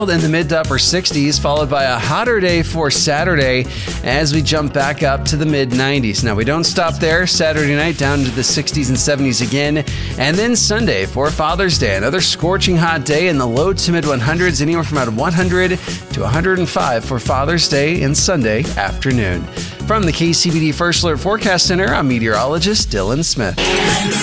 In the mid to upper 60s, followed by a hotter day for Saturday as we jump back up to the mid 90s. Now, we don't stop there. Saturday night down to the 60s and 70s again. And then Sunday for Father's Day, another scorching hot day in the low to mid 100s, anywhere from about 100 to 105 for Father's Day and Sunday afternoon. From the KCBD First Alert Forecast Center, I'm meteorologist Dylan Smith.